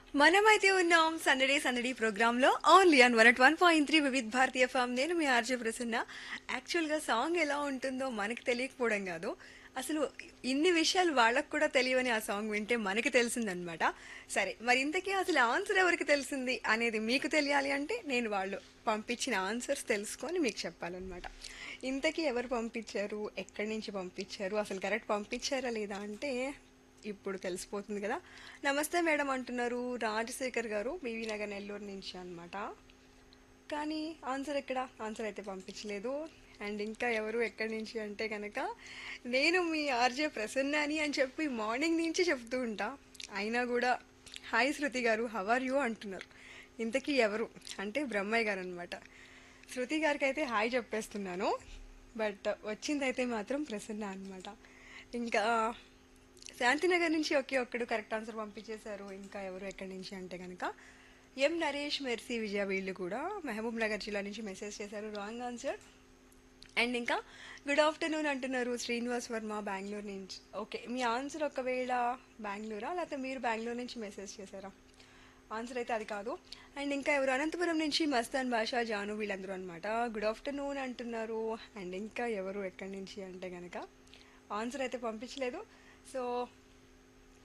మనమైతే ఉన్నాం సందడే సందడి ప్రోగ్రామ్ లో only on 101.3 Vividh Bharatiya form. నేను మీ ఆర్జే ప్రసన్న. యాక్చువల్ గా సాంగ్ ఎలా ఉంటుందో మనకి తెలియకపోవడం కాదు, అసలు ఇన్ని విషయాలు వాళ్ళకు కూడా తెలియవని ఆ సాంగ్ వింటే మనకి తెలిసిందనమాట. సరే, మరి ఇంతకీ అసలు ఆన్సర్ ఎవరికి తెలిసింది అనేది మీకు తెలియాలి అంటే నేను వాళ్ళు పంపించిన ఆన్సర్స్ తెలుసుకొని మీకు చెప్పాలన్నమాట. ఇంతకీ ఎవరు పంపించారు, ఎక్కడి నుంచి పంపించారు, అసలు కరెక్ట్ పంపించారా లేదా అంటే ఇప్పుడు తెలిసిపోతుంది కదా. నమస్తే మేడం అంటున్నారు రాజశేఖర్ గారు, బీవీ నగర్ నెల్లూరు నుంచి అన్నమాట. కానీ ఆన్సర్ ఎక్కడ, ఆన్సర్ అయితే పంపించలేదు. అండ్ ఇంకా ఎవరు ఎక్కడి నుంచి అంటే కనుక నేను మీ ఆర్జే ప్రసన్నాని అని చెప్పి మార్నింగ్ నుంచి చెప్తూ ఉంటా, అయినా కూడా హాయ్ శృతి గారు హవ్ ఆర్ యూ అంటున్నారు. ఇంతకీ ఎవరు అంటే బ్రహ్మయ్య గారు అనమాట. శృతి గారికి అయితే హాయ్ చెప్పేస్తున్నాను, బట్ వచ్చిందైతే మాత్రం ప్రసన్న అనమాట. ఇంకా శాంతినగర్ నుంచి ఒకే ఒక్కడు కరెక్ట్ ఆన్సర్ పంపించేశారు. ఇంకా ఎవరు ఎక్కడి నుంచి అంటే కనుక ఎం నరేష్, మెర్సీ, విజయ వీళ్ళు కూడా మహబూబ్ నగర్ జిల్లా నుంచి మెసేజ్ చేశారు, రాంగ్ ఆన్సర్. అండ్ ఇంకా గుడ్ ఆఫ్టర్నూన్ అంటున్నారు శ్రీనివాస్ వర్మ బెంగళూరు నుంచి. ఓకే, మీ ఆన్సర్ ఒకవేళ బెంగళూరా లేకపోతే మీరు బెంగళూరు నుంచి మెసేజ్ చేశారా? ఆన్సర్ అయితే అది కాదు. అండ్ ఇంకా ఎవరు అనంతపురం నుంచి మస్తాన్ భాషా జాను వీళ్ళందరూ అనమాట గుడ్ ఆఫ్టర్నూన్ అంటున్నారు. అండ్ ఇంకా ఎవరు ఎక్కడి నుంచి అంటే కనుక ఆన్సర్ అయితే పంపించలేదు. సో